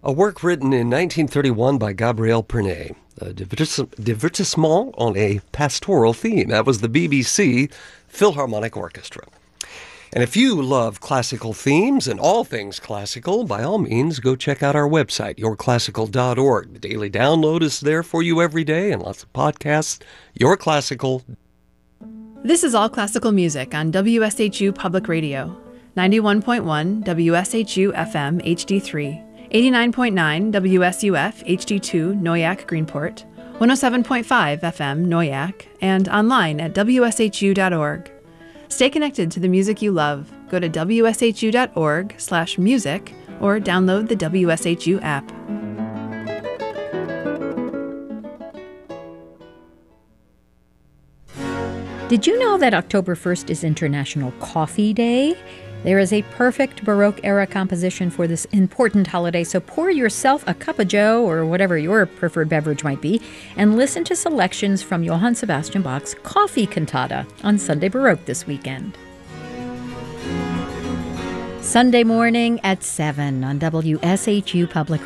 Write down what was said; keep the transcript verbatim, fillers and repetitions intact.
A work written in nineteen thirty-one by Gabriel Pernet, a divertis- divertissement on a pastoral theme. That was the B B C Philharmonic Orchestra. And if you love classical themes and all things classical, by all means, go check out our website, your classical dot org. The daily download is there for you every day and lots of podcasts. Your Classical. This is All Classical Music on W S H U Public Radio, ninety-one point one W S H U F M H D three, eighty-nine point nine W S U F H D two Noyak Greenport, one oh seven point five F M Noyak, and online at W S H U dot org. Stay connected to the music you love. Go to W S H U dot org slash music or download the W S H U app. Did you know that October first is International Coffee Day? There is a perfect Baroque-era composition for this important holiday, so pour yourself a cup of joe, or whatever your preferred beverage might be, and listen to selections from Johann Sebastian Bach's Coffee Cantata on Sunday Baroque this weekend. Sunday morning at seven on W S H U Public